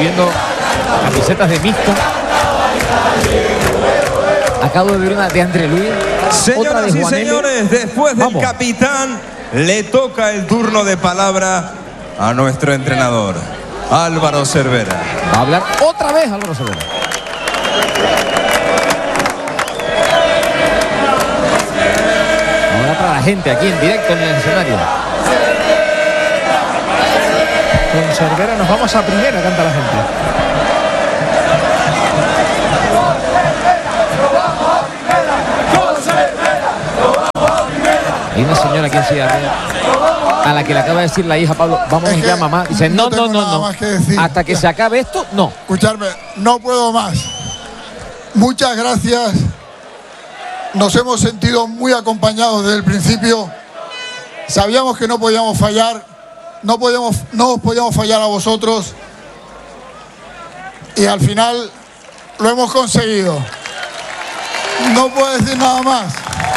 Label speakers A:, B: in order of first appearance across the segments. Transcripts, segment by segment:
A: viendo camisetas de mixto. Acabo de ver una de André Luis.
B: Señoras y señores, después del capitán, le toca el turno de palabra a nuestro entrenador, Álvaro Cervera.
A: Va a hablar otra vez Álvaro Cervera. Ahora para la gente aquí en directo en el escenario.
C: Con Cervera nos vamos a primera, canta la gente.
A: Hay una señora aquí en Ciudad Real a la que le acaba de decir la hija Pablo, vamos ya mamá. Dice, no. Hasta que se acabe esto, no.
D: Escucharme, no puedo más. Muchas gracias. Nos hemos sentido muy acompañados desde el principio. Sabíamos que no podíamos fallar. No os podíamos fallar a vosotros. Y al final lo hemos conseguido. No puedo decir nada más.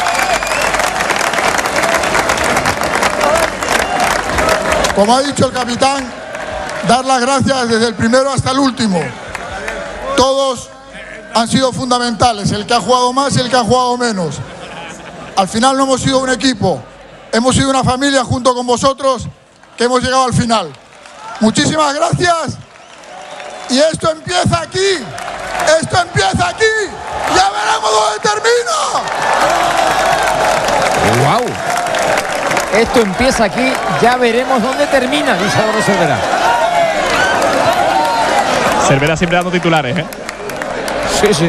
D: Como ha dicho el capitán, dar las gracias desde el primero hasta el último. Todos han sido fundamentales, el que ha jugado más y el que ha jugado menos. Al final no hemos sido un equipo, hemos sido una familia junto con vosotros que hemos llegado al final. Muchísimas gracias y esto empieza aquí, ya veremos dónde termina.
A: ¡Wow! Esto empieza aquí, ya veremos dónde termina, dice Álvaro Cervera.
E: Cervera siempre dando titulares, ¿eh?
A: Sí.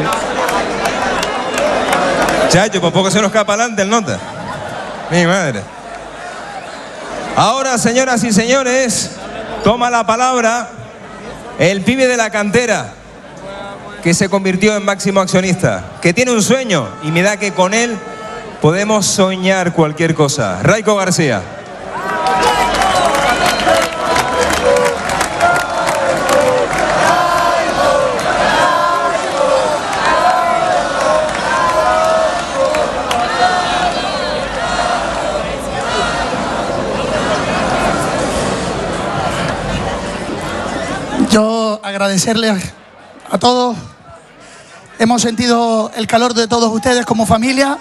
B: Chacho, por poco se nos escapa adelante el nota. Mi madre. Ahora, señoras y señores, toma la palabra el pibe de la cantera que se convirtió en máximo accionista, que tiene un sueño y me da que con él podemos soñar cualquier cosa. Raico García.
F: Yo agradecerles a todos. Hemos sentido el calor de todos ustedes como familia.